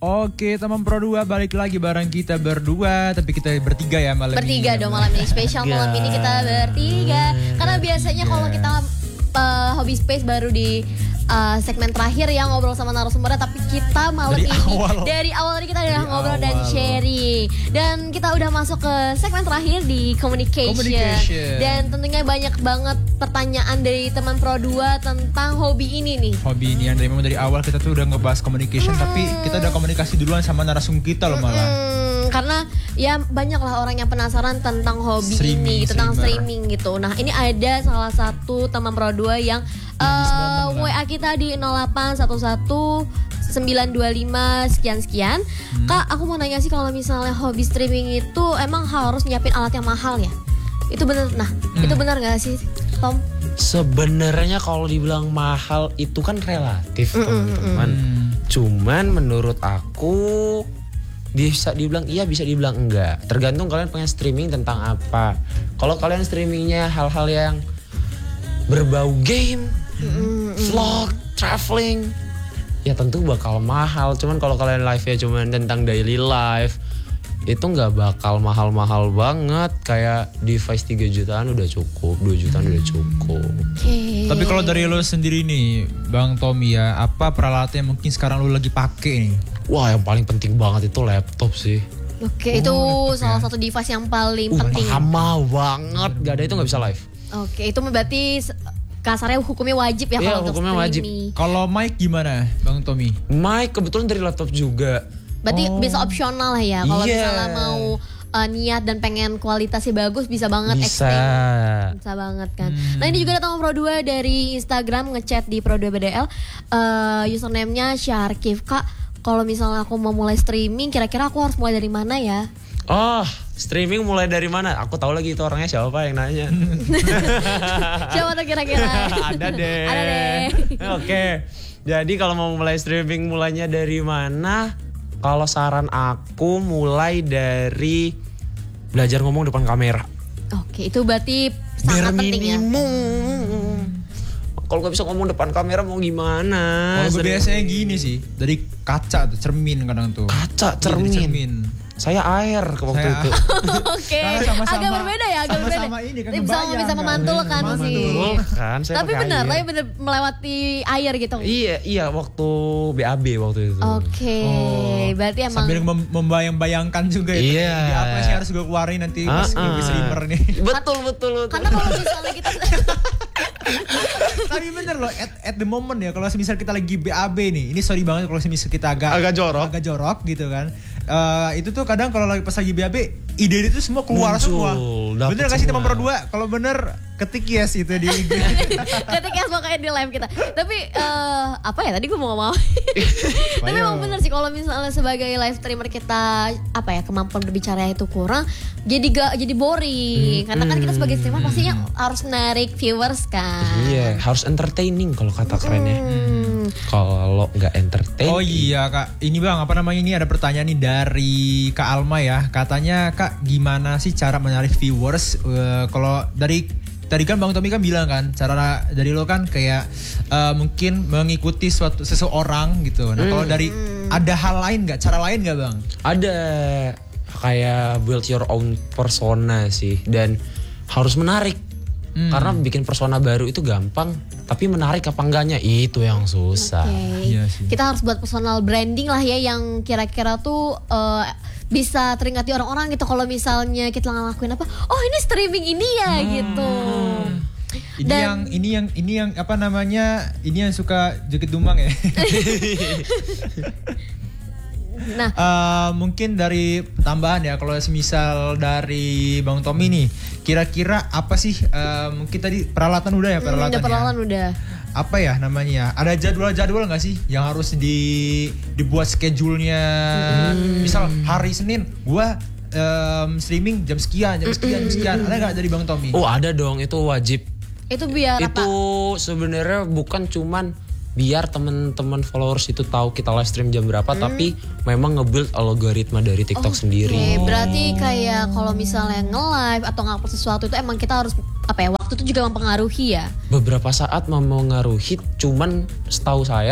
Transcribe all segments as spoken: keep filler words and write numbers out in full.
Oke, teman Pro dua balik lagi bareng kita berdua, tapi kita bertiga ya malam bertiga ini. Bertiga dong malam ini, spesial malam ini kita bertiga. Karena biasanya kalau kita uh, Hobby Space baru di uh, segmen terakhir yang ngobrol sama narasumbernya, tapi kita malam dari ini awal. dari awal ini kita udah ngobrol awal. dan sharing. Dan kita udah masuk ke segmen terakhir di communication. communication. Dan tentunya banyak banget pertanyaan dari teman Pro dua tentang hobi ini nih. Hobi ini yang dari memang dari awal kita tuh udah ngebahas communication, hmm. tapi kita udah komunikasi duluan sama narasumber kita loh malah. Hmm, karena ya banyak lah orang yang penasaran tentang hobi streaming, ini, tentang streamer. streaming gitu. Nah ini ada salah satu teman Pro dua yang uh, W A kita di nol delapan satu satu sembilan dua lima sekian-sekian. Hmm. Kak, aku mau nanya sih, kalau misalnya hobi streaming itu emang harus nyiapin alat yang mahal ya? Itu bener, nah hmm. itu benar gak sih Tom? Sebenarnya kalau dibilang mahal itu kan relatif mm, teman-teman. Mm, mm. Cuman menurut aku bisa dibilang iya, bisa dibilang enggak. Tergantung kalian pengen streaming tentang apa. Kalau kalian streamingnya hal-hal yang berbau game, mm, vlog, traveling, ya tentu bakal mahal. Cuman kalau kalian live-nya cuman tentang daily life, itu nggak bakal mahal-mahal banget. Kayak device tiga jutaan udah cukup, dua jutaan udah cukup. Okay. Tapi kalau dari lo sendiri nih Bang Tommy ya, apa peralatan yang mungkin sekarang lo lagi pakai nih? Wah, yang paling penting banget itu laptop sih. Oke, okay, oh, itu salah ya. satu device yang paling uh, penting. Lama banget, gak ada itu gak bisa live. Oke, okay, itu berarti kasarnya hukumnya wajib ya, iya, kalau untuk streaming. Kalau mic gimana Bang Tommy? Mic kebetulan dari laptop juga. Berarti oh. bisa opsional lah ya. Kalau yeah. misalnya mau uh, niat dan pengen kualitasnya bagus, bisa banget bisa. extend. Bisa banget kan. Hmm. Nah ini juga datang Pro dua dari Instagram, ngechat di Pro dua B D L. Uh, username-nya Syarkif. Kak, kalau misalnya aku mau mulai streaming, kira-kira aku harus mulai dari mana ya? Oh, streaming mulai dari mana? Aku tahu lagi itu orangnya siapa yang nanya. Siapa tuh kira-kira? Ada deh. Ada deh. Oke. Okay. Jadi kalau mau mulai streaming, mulainya dari mana? Kalau saran aku mulai dari belajar ngomong depan kamera. Oke, itu berarti sangat Bare penting ya. Kalau gak bisa ngomong depan kamera mau gimana? Kalau gue biasanya gini sih, dari kaca tuh, cermin kadang tuh. Kaca, cermin. cermin. Saya air ke waktu Saya itu. Oke, agak berbeda ya, agak berbeda. Sama ini kan bisa bisa memantulkan sih. Kan, tapi benar, tapi benar melewati air gitu. Iya, iya waktu B A B waktu itu. Oke, okay. oh, berarti emang sambil mem- membayang-bayangkan juga itu. Iya. Apa sih harus gue keluarin nanti pas uh, uh. gue streamer nih. Betul, betul, betul. Karena kalau misalnya kita tapi bener loh, at, at the moment ya, kalau misal kita lagi B A B nih, ini sorry banget kalau misal kita agak agak jorok, agak jorok gitu kan. Uh, itu tuh kadang kalau lagi pas lagi B A B, ide itu semua keluar muncul, semua. Bener gak sih teman Pro dua? Kalau bener ketik yes itu di I G. Ketik yes makanya di live kita. Tapi uh, apa ya tadi gue mau ngomong. Tapi emang bener sih kalau misalnya sebagai live streamer kita apa ya kemampuan berbicara itu kurang, jadi gak jadi boring. Hmm, Karena kan kita sebagai streamer pastinya harus narik viewers kan. Iya, harus entertaining kalau kata kerennya. Hmm. Kalau nggak entertaining. Oh iya Kak, ini Bang apa namanya, ini ada pertanyaan nih dari Kak Alma ya. Katanya Kak, gimana sih cara menarik viewers? Uh, kalau dari tadi kan Bang Tommy kan bilang kan, cara dari lo kan kayak uh, mungkin mengikuti suatu seseorang gitu. Nah hmm. kalau dari ada hal lain nggak, cara lain nggak Bang? Ada, kayak build your own persona sih, dan harus menarik. Hmm. Karena bikin persona baru itu gampang, tapi menarik apa enggaknya itu yang susah. Okay. Iya sih. Kita harus buat personal branding lah ya, yang kira-kira tuh uh, bisa teringat di orang-orang gitu. Kalau misalnya kita ngelakuin apa, oh ini streaming ini ya hmm. gitu. Ini Dan, yang ini yang ini yang apa namanya, ini yang suka joget dumang ya. Nah, uh, mungkin dari tambahan ya, kalau semisal dari Bang Tommy nih, kira-kira apa sih? Uh, mungkin tadi peralatan udah ya, peralatan. Hmm, peralatan ya. udah. Apa ya namanya? Ada jadwal-jadwal nggak sih yang harus di dibuat schedule-nya? Hmm. Misal hari Senin, gua um, streaming jam sekian, jam sekian, jam sekian. Ada nggak dari Bang Tommy? Oh ada dong, itu wajib. Itu biar itu apa? Itu sebenarnya bukan cuman biar teman-teman followers itu tahu kita live stream jam berapa, hmm. tapi memang nge-build algoritma dari TikTok oh, sendiri. Oke, berarti kayak kalau misalnya nge-live atau ngupload sesuatu itu emang kita harus apa ya, waktu itu juga mempengaruhi ya? Beberapa saat mempengaruhi, cuman setahu saya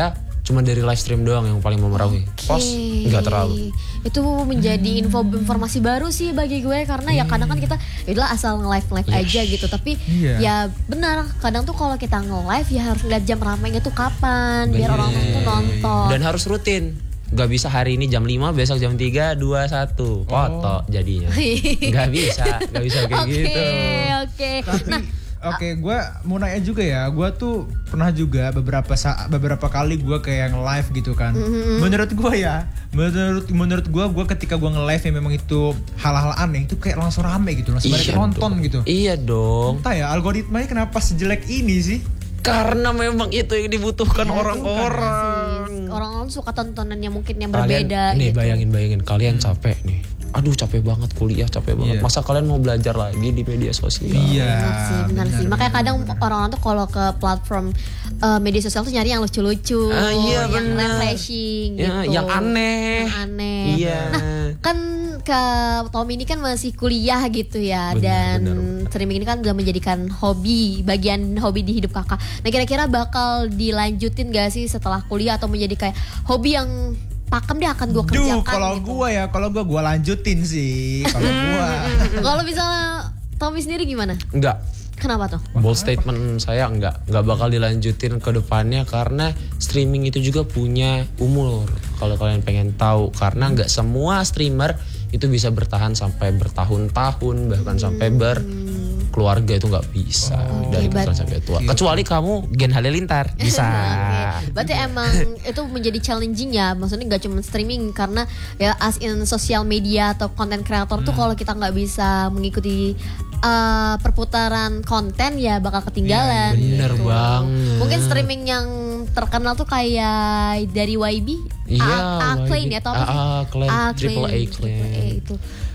cuma dari live stream doang yang paling memerangi. Post nggak terlalu. Itu menjadi info informasi baru sih bagi gue karena ya kadang kan kita itulah asal nge-live live aja gitu tapi Iya. ya benar kadang tuh kalau kita nge-live ya harus lihat jam ramainya tuh kapan biar orang tuh nonton. Dan harus rutin. Gak bisa hari ini jam lima, besok jam tiga, dua, satu. Foto jadinya. Gak bisa, gak bisa kayak Oke, gitu. oke. Tapi Nah, oke, gue mau nanya juga ya. Gue tuh pernah juga beberapa saat, beberapa kali gue kayak nge-live gitu kan. Mm-hmm. Menurut gue ya, menurut menurut gue, gue ketika gue nge-live yang memang itu hal-hal aneh itu kayak langsung rame gitu, langsung banyak Iya nonton dong. gitu. Iya dong. Entah ya, algoritmanya kenapa sejelek ini sih? Karena memang itu yang dibutuhkan Ya, orang-orang. orang-orang suka tontonan yang mungkin yang Kalian, berbeda nih gitu. bayangin bayangin kalian capek nih. Aduh capek banget kuliah, capek banget. Iya. Masa kalian mau belajar lagi di media sosial? Iya. Benar sih, benar sih. Makanya kadang orang-orang tuh kalau ke platform uh, media sosial tuh nyari yang lucu-lucu, Ah, iya, yang benar. refreshing Ya, gitu. yang aneh. Yang aneh. Iya. Nah, kan ke Tommy ini kan masih kuliah gitu ya Benar, dan benar. streaming ini kan udah menjadikan hobi, bagian hobi di hidup kakak. Nah, kira-kira bakal dilanjutin gak sih setelah kuliah atau menjadi kayak hobi yang pakem deh akan gue kerjakan Duh, kalau gitu. gue ya, kalau gue gue lanjutin sih. Kalau gue. Kalau misalnya Tommy sendiri gimana? Enggak. Kenapa tuh? Bold statement saya enggak enggak bakal dilanjutin ke depannya karena streaming itu juga punya umur. Kalau kalian pengen tahu karena enggak semua streamer itu bisa bertahan sampai bertahun-tahun bahkan sampai berkeluarga itu nggak bisa dari Oke, kecil but- sampai tua. Kecuali kamu Gen Halilintar bisa. Oke, berarti emang itu menjadi challenging ya, maksudnya nggak cuma streaming karena ya as in sosial media atau content creator tuh kalau kita nggak bisa mengikuti uh, perputaran konten ya bakal ketinggalan. Iya, bener gitu. banget. Mungkin streaming yang terkenal tuh kayak dari Y B, Iya, A- Acclaim Y B. ya atau apa sih? A- Acclaim, Triple A Acclaim. Triple A itu.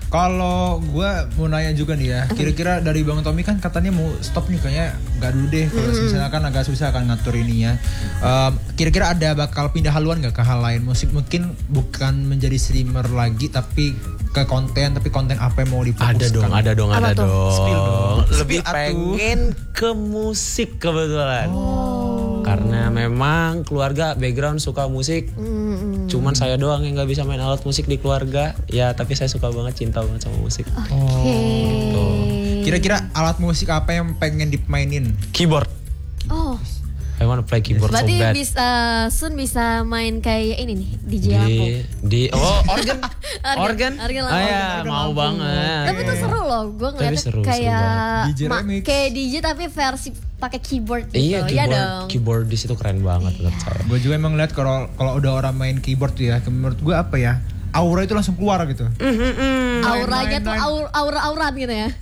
Kalau gue mau nanya juga nih ya, kira-kira dari Bang Tommy kan katanya mau stop nih kayaknya nggak dulu deh. Kalau misalnya kan agak susah kan ngatur ininya. Um, kira-kira ada bakal pindah haluan nggak ke hal lain? Musik mungkin bukan menjadi streamer lagi, tapi ke konten, tapi konten apa yang mau difokuskan? Ada dong, ada dong, Apa ada tuh? dong. Spill dong. Lebih Spill atuh. pengen ke musik kebetulan. Oh. Karena memang keluarga background suka musik. Mm-mm. Cuman saya doang yang nggak bisa main alat musik di keluarga. Ya tapi saya suka banget, cinta banget sama musik. Oke. Kira-kira alat musik apa yang pengen dimainin? Keyboard. Oh. I wanna play keyboard so Berarti bad. bisa Sun bisa main kayak ini nih D J Di, Lampu. di oh organ organ Organ ah lampu. ya Organ mau lampu. banget. Tapi itu seru loh, gue Tapi ngeliatnya seru, seru kayak banget. D J ma- remix. kayak D J tapi versi pakai keyboard gitu. Iya Iya keyboard dong. keyboard di situ keren banget menurut saya. Gue juga emang lihat kalau kalau udah orang main keyboard tuh ya, menurut gue apa ya? Aura itu langsung keluar gitu. Auranya tuh Nine, nine. aur aura-auran gitu ya.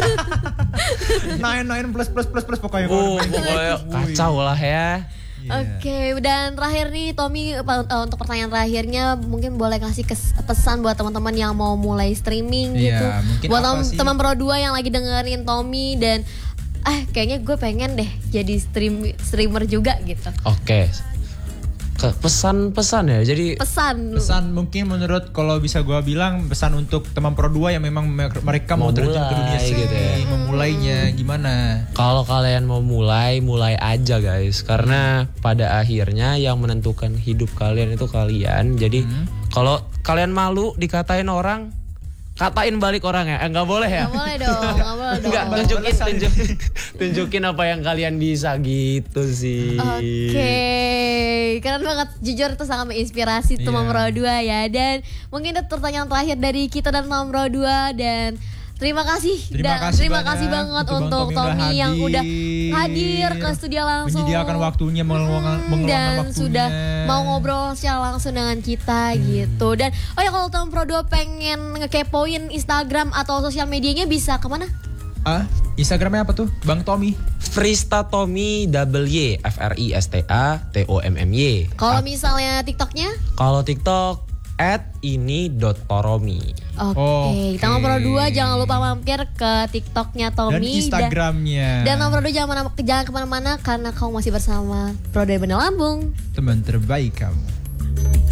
Nine nine plus plus plus plus pokoknya. Oh, kalau main pokoknya keyboard. kacau lah ya. Iya. Oke, dan terakhir nih Tommy apa, uh, untuk pertanyaan terakhirnya mungkin boleh kasih kes- pesan buat teman-teman yang mau mulai streaming Iya, gitu. mungkin Buat apa tem- sih? teman Pro dua yang lagi dengerin Tommy dan eh kayaknya gue pengen deh jadi stream streamer juga gitu. Oke. Ke pesan-pesan ya. Jadi Pesan. Pesan mungkin menurut kalau bisa gue bilang pesan untuk teman Pro dua yang memang me- mereka mau, Mau terjun ke dunia mulai sini, gitu ya. memulainya gimana? kalau kalian mau mulai, mulai aja guys. Karena pada akhirnya yang menentukan hidup kalian itu kalian. Jadi kalau kalian malu dikatain orang, katain balik orangnya. Eh nggak boleh ya? Gak boleh dong, gak boleh dong. Enggak, tunjukin, tunjukin, tunjukin apa yang kalian bisa gitu sih. Oke, keren banget. Jujur itu sangat menginspirasi Iya. teman Pro dua ya. Dan mungkin itu pertanyaan terakhir dari kita dan teman Pro dua dan terima kasih Terima dan kasih terima banyak kasih banget untuk Bang untuk Tommy Tommy udah yang udah hadir. hadir ke studio langsung Menyediakan waktunya, meluangkan, Hmm, mengeluangkan dan waktunya. sudah mau ngobrol secara langsung dengan kita gitu. Dan oh ya kalau teman Pro dua pengen ngekepoin Instagram atau sosial medianya bisa kemana? Ah, Instagramnya apa tuh? Bang Tommy. Frista Tommy double Y F R I S T A T O M M Y. Kalau misalnya TikToknya? Kalau TikTok at ini dot toromi. Oke, Oke. kita ngobrol dua jangan lupa mampir ke TikToknya Tommy Dan Instagramnya. Dan, dan nomor dua jangan, jangan kemana-mana karena kamu masih bersama Pro dari Bener Lambung. Teman terbaik kamu.